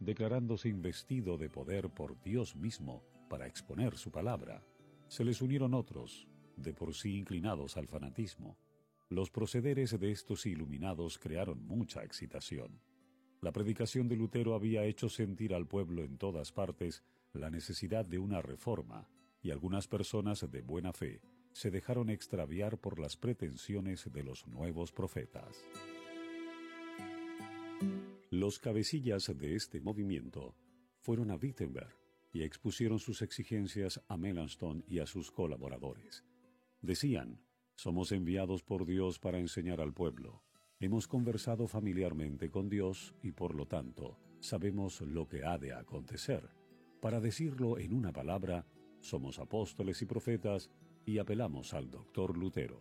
declarándose investido de poder por Dios mismo para exponer su palabra. Se les unieron otros, de por sí inclinados al fanatismo. Los procederes de estos iluminados crearon mucha excitación. La predicación de Lutero había hecho sentir al pueblo en todas partes la necesidad de una reforma, y algunas personas de buena fe se dejaron extraviar por las pretensiones de los nuevos profetas. Los cabecillas de este movimiento fueron a Wittenberg y expusieron sus exigencias a Melanchthon y a sus colaboradores. Decían: somos enviados por Dios para enseñar al pueblo. Hemos conversado familiarmente con Dios y por lo tanto sabemos lo que ha de acontecer. Para decirlo en una palabra, somos apóstoles y profetas y apelamos al doctor Lutero.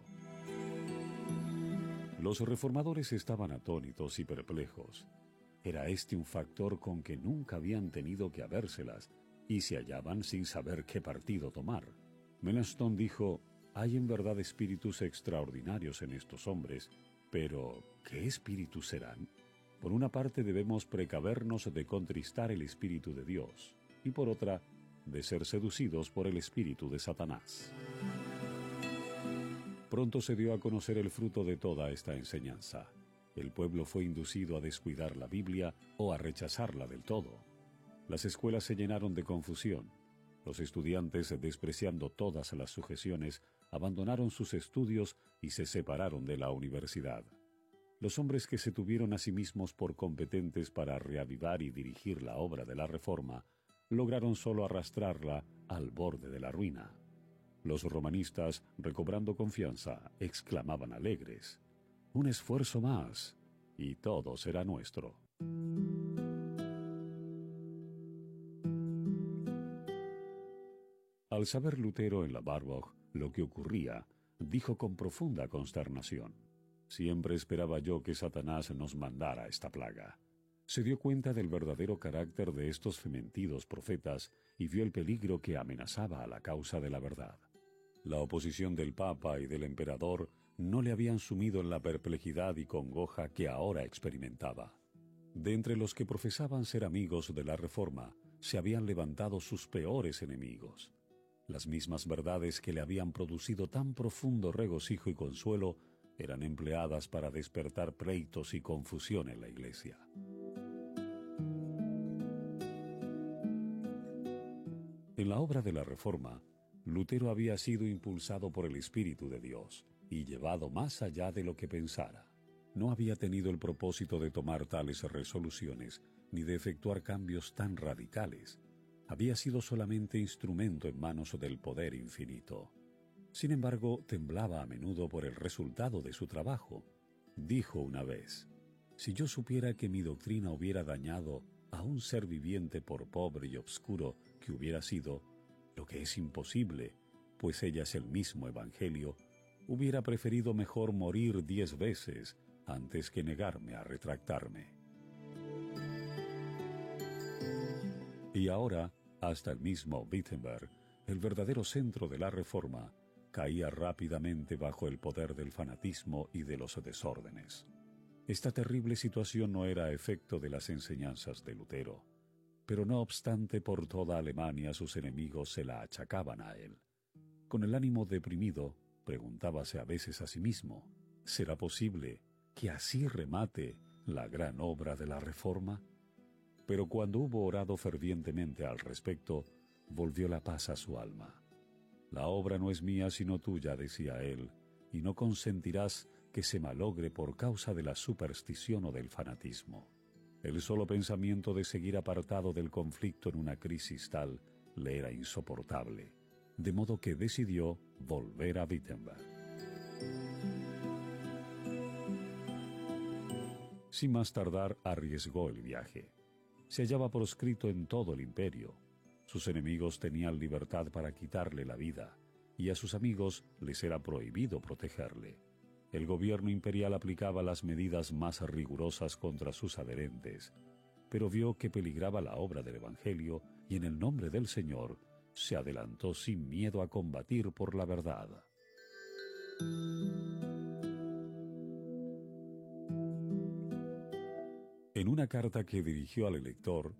Los reformadores estaban atónitos y perplejos. Era este un factor con que nunca habían tenido que habérselas y se hallaban sin saber qué partido tomar. Melanchthon dijo: hay en verdad espíritus extraordinarios en estos hombres, pero ¿qué espíritus serán? Por una parte debemos precavernos de contristar el espíritu de Dios, y por otra, de ser seducidos por el espíritu de Satanás. Pronto se dio a conocer el fruto de toda esta enseñanza. El pueblo fue inducido a descuidar la Biblia o a rechazarla del todo. Las escuelas se llenaron de confusión. Los estudiantes, despreciando todas las sujeciones, abandonaron sus estudios y se separaron de la universidad. Los hombres que se tuvieron a sí mismos por competentes para reavivar y dirigir la obra de la Reforma, lograron solo arrastrarla al borde de la ruina. Los romanistas, recobrando confianza, exclamaban alegres: un esfuerzo más, y todo será nuestro. Al saber Lutero en la Warburg lo que ocurría, dijo con profunda consternación: siempre esperaba yo que Satanás nos mandara esta plaga. Se dio cuenta del verdadero carácter de estos fementidos profetas y vio el peligro que amenazaba a la causa de la verdad. La oposición del Papa y del Emperador no le habían sumido en la perplejidad y congoja que ahora experimentaba. De entre los que profesaban ser amigos de la Reforma, se habían levantado sus peores enemigos. Las mismas verdades que le habían producido tan profundo regocijo y consuelo eran empleadas para despertar pleitos y confusión en la Iglesia. En la obra de la Reforma, Lutero había sido impulsado por el Espíritu de Dios y llevado más allá de lo que pensara. No había tenido el propósito de tomar tales resoluciones ni de efectuar cambios tan radicales. Había sido solamente instrumento en manos del poder infinito. Sin embargo, temblaba a menudo por el resultado de su trabajo. Dijo una vez: si yo supiera que mi doctrina hubiera dañado a un ser viviente por pobre y obscuro que hubiera sido, lo que es imposible, pues ella es el mismo Evangelio, hubiera preferido mejor morir 10 veces antes que negarme a retractarme. Y ahora, hasta el mismo Wittenberg, el verdadero centro de la Reforma, caía rápidamente bajo el poder del fanatismo y de los desórdenes. Esta terrible situación no era efecto de las enseñanzas de Lutero, pero no obstante por toda Alemania sus enemigos se la achacaban a él. Con el ánimo deprimido, preguntábase a veces a sí mismo: ¿será posible que así remate la gran obra de la Reforma? Pero cuando hubo orado fervientemente al respecto, volvió la paz a su alma. La obra no es mía sino tuya, decía él, y no consentirás que se malogre por causa de la superstición o del fanatismo. El solo pensamiento de seguir apartado del conflicto en una crisis tal le era insoportable, de modo que decidió volver a Wittenberg. Sin más tardar, arriesgó el viaje. Se hallaba proscrito en todo el imperio. Sus enemigos tenían libertad para quitarle la vida, y a sus amigos les era prohibido protegerle. El gobierno imperial aplicaba las medidas más rigurosas contra sus adherentes, pero vio que peligraba la obra del Evangelio y en el nombre del Señor se adelantó sin miedo a combatir por la verdad. En una carta que dirigió al elector,